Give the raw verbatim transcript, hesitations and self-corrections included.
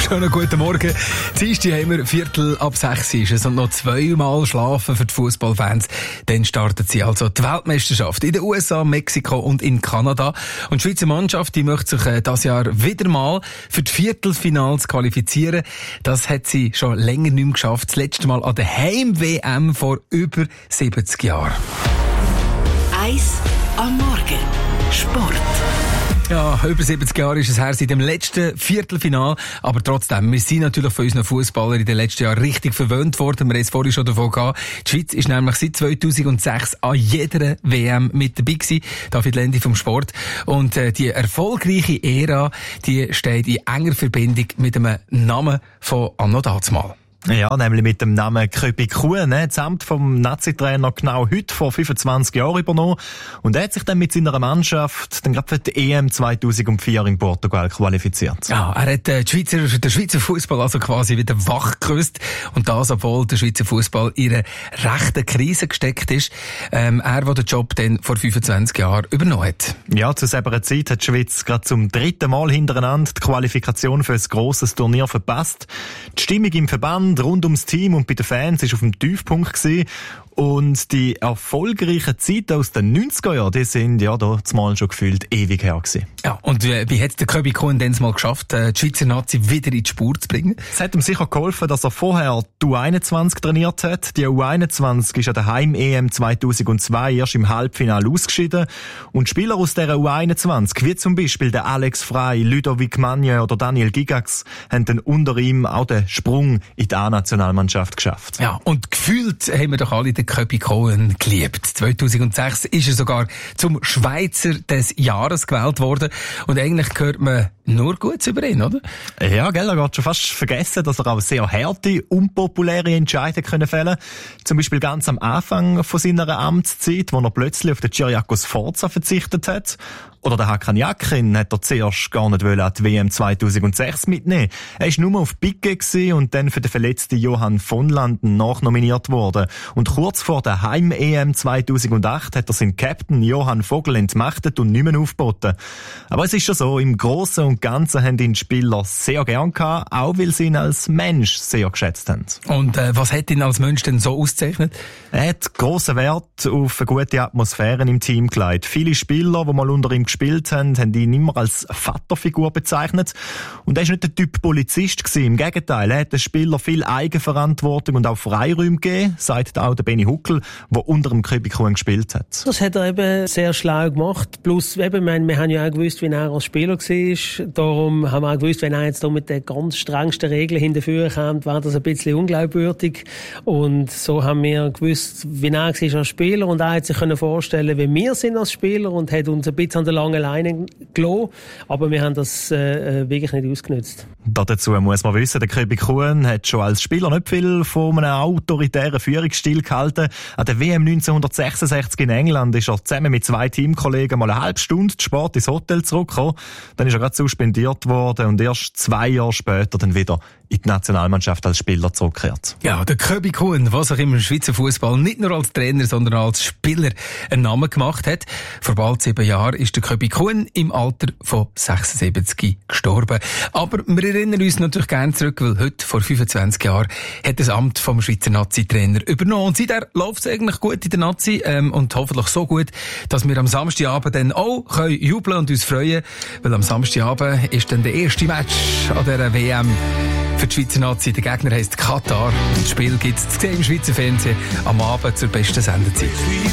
Schönen guten Morgen. Dienstag haben wir Viertel ab sechs ist es und noch zweimal schlafen für die Fußballfans. Dann startet sie also die Weltmeisterschaft in den U S A, Mexiko und in Kanada. Und die Schweizer Mannschaft, die möchte sich äh, dieses Jahr wieder mal für die Viertelfinals qualifizieren. Das hat sie schon länger nicht mehr geschafft. Das letzte Mal an der Heim-W M vor über siebzig Jahren. Eis am Morgen. Sport. Ja, über siebzig Jahre ist es her seit dem letzten Viertelfinal. Aber trotzdem, wir sind natürlich von unseren Fußballern in den letzten Jahren richtig verwöhnt worden. Wir haben es vorhin schon davon gehabt. Die Schweiz ist nämlich seit zweitausendsechs an jeder W M mit dabei gewesen. David Lendi vom Sport. Und äh, die erfolgreiche Ära, die steht in enger Verbindung mit dem Namen von anno dazumal. Ja, nämlich mit dem Namen Köpi Kuhn, ne? Das Amt vom Nazi-Trainer genau heute vor fünfundzwanzig Jahren übernommen. Und er hat sich dann mit seiner Mannschaft dann gerade für die E M zweitausendvier in Portugal qualifiziert. Ja, er hat äh, die Schweizer, den Schweizer Fußball also quasi wieder wachgerüstet. Und das, obwohl der Schweizer Fußball in einer rechten Krise gesteckt ist. Ähm, er, der den Job dann vor fünfundzwanzig Jahren übernommen hat. Ja, zu selber Zeit hat die Schweiz gerade zum dritten Mal hintereinander die Qualifikation für ein grosses Turnier verpasst. Die Stimmung im Verband rund ums Team und bei den Fans war auf dem Tiefpunkt gewesen. Und die erfolgreichen Zeiten aus den neunziger Jahren, die sind ja da zumal schon gefühlt ewig her gewesen. Ja, und wie, wie hat der Köbi Kuhn denn mal geschafft, die Schweizer Nazi wieder in die Spur zu bringen? Es hat ihm sicher geholfen, dass er vorher die U einundzwanzig trainiert hat. Die U einundzwanzig ist an der Heim-E M zweitausendzwei erst im Halbfinale ausgeschieden. Und Spieler aus dieser U einundzwanzig, wie zum Beispiel der Alex Frey, Ludovic Magne oder Daniel Gigax, haben dann unter ihm auch den Sprung in die A-Nationalmannschaft geschafft. Ja, und gefühlt haben wir doch alle den Köbi Kuhn geliebt. zweitausendsechs ist er sogar zum Schweizer des Jahres gewählt worden. Und eigentlich hört man nur Gutes über ihn, oder? Ja, gell, er hat schon fast vergessen, dass er auch sehr harte, unpopuläre Entscheidungen können fällen. Zum Beispiel ganz am Anfang von seiner Amtszeit, wo er plötzlich auf den Kyriakos Forza verzichtet hat. Oder der Hakan Yakin hat er zuerst gar nicht an die W M zweitausendsechs mitnehmen. Er war nur auf Piqué gewesen und dann für den verletzten Johann von Landen nachnominiert worden. Und kurz vor der Heim-E M zweitausendacht hat er seinen Captain Johann Vogel entmachtet und nicht mehr aufgeboten. Aber es ist schon so, im Großen und Ganzen haben ihn die Spieler sehr gern gehabt, auch weil sie ihn als Mensch sehr geschätzt haben. Und äh, was hat ihn als Mensch denn so ausgezeichnet? Er hat grossen Wert auf eine gute Atmosphäre im Team gelegt. Viele Spieler, die mal unter ihm gespielt haben, haben ihn immer als Vaterfigur bezeichnet. Und er war nicht der Typ Polizist gewesen. Im Gegenteil, er hat den Spielern viel Eigenverantwortung und auch Freiräume gegeben, sagt auch der Benny Huckel, der unter dem Köbi Kuhn gespielt hat. Das hat er eben sehr schlau gemacht. Plus, eben, wir, wir haben ja auch gewusst, wie er als Spieler war. Darum haben wir auch gewusst, wenn er jetzt da mit den ganz strengsten Regeln hinterführen kommt, war das ein bisschen unglaubwürdig. Und so haben wir gewusst, wie er war als Spieler. Und er hat sich vorstellen, wie wir sind als Spieler und hat uns ein bisschen an der langen Leine gelassen. Aber wir haben das äh, wirklich nicht ausgenutzt. Dazu muss man wissen, der Köbi Kuhn hat schon als Spieler nicht viel von einem autoritären Führungsstil gehalten. An der W M neunzehnhundertsechsundsechzig in England ist er zusammen mit zwei Teamkollegen mal eine halbe Stunde zu spät ins Hotel zurückgekommen. Dann ist er gerade suspendiert worden und erst zwei Jahre später dann wieder in die Nationalmannschaft als Spieler zurückgekehrt. Ja, der Köbi Kuhn, was sich im Schweizer Fußball nicht nur als Trainer, sondern als Spieler einen Namen gemacht hat. Vor bald sieben Jahren ist der Köbi Kuhn im Alter von sechsundsiebzig gestorben. Aber wir erinnern uns natürlich gerne zurück, weil heute, vor fünfundzwanzig Jahren, hat das Amt vom Schweizer Nazi-Trainer übernommen. Und seitdem läuft es eigentlich gut in der Nazi ähm, und hoffentlich so gut, dass wir am Samstagabend dann auch können jubeln und uns freuen, weil am Samstagabend ist dann der erste Match an dieser W M für die Schweizer Nazi. Der Gegner heisst Katar. Das Spiel gibt es zu sehen im Schweizer Fernsehen am Abend zur besten Sendezeit.